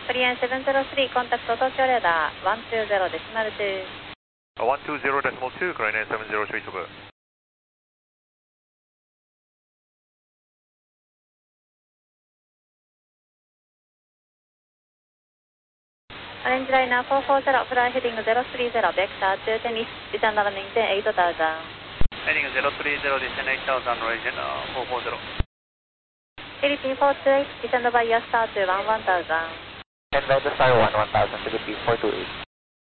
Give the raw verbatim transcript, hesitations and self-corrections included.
クリエンセブンゼロスリー、コンタクト東京レーダー、ワンツーゼロデシマルツー。 ワンツーゼロデシマルツー、クリエンセブンゼロスリー飛ぶ。 オレンジライナーフォーフォーゼロ、フライヘディングゼロスリーゼロ、ベクターツーテニス、リターンランディングテンエイトタウザン。 ヘディングゼロスリーゼロ、ディセンエイトタウザン、オレンジライナーフォーフォーゼロ。 フィリピンフォーツーエイト、リターンバイヤースターツーワンワンタウザン。 And Delta Star one one thousand, Philippine four two eight.